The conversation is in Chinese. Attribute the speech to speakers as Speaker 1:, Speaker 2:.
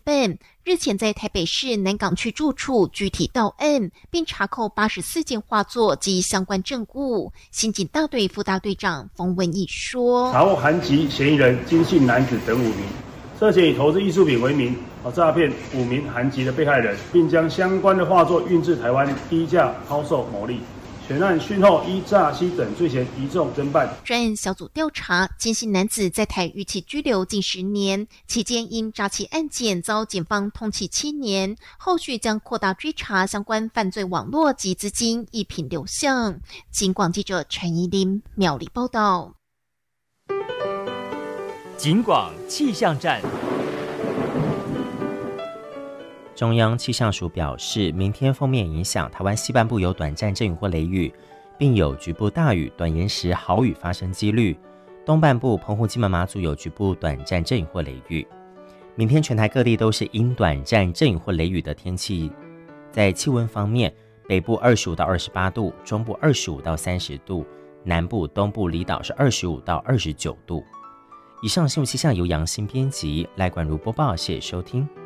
Speaker 1: 本日前在台北市南港区住处具体到案，并查扣84件画作及相关证物。刑警大队副大队长冯文义说：
Speaker 2: 查获韩籍嫌疑人金姓男子等5名，涉嫌以投资艺术品为名诈骗5名韩籍的被害人，并将相关的画作运至台湾低价抛售牟利。全案讯后依诈欺等罪嫌移送侦办。
Speaker 1: 专案小组调查，金姓男子在台逾期拘留近10年，期间因诈欺案件遭检方通缉7年，后续将扩大追查相关犯罪网络及资金一品流向。警广记者陈怡琳苗栗报道。
Speaker 3: 警广气象站。
Speaker 4: 中央气象署表示，明天锋面影响，台湾西半部有短暂阵雨或雷雨，并有局部大雨、短延时豪雨发生几率。东半部澎湖、金门、马祖有局部短暂阵雨或雷雨。明天全台各地都是因短暂阵雨或雷雨的天气。在气温方面，北部25到28度，中部25到30度，南部、东部离岛是25到29度。以上新闻气象由杨新编辑，赖冠如播报，谢谢收听。